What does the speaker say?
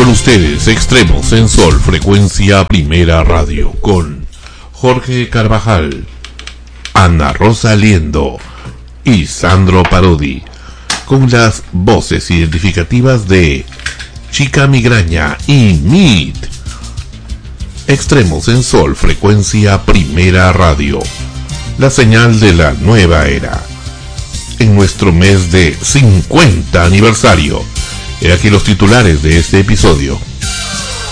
con ustedes, Extremos en Sol, frecuencia Primera Radio, con Jorge Carvajal, Ana Rosa Liendo y Sandro Parodi, con las voces identificativas de Chica Migraña y Meet. Extremos en Sol, frecuencia Primera Radio, la señal de la nueva era. En nuestro mes de 50 aniversario. He aquí los titulares de este episodio.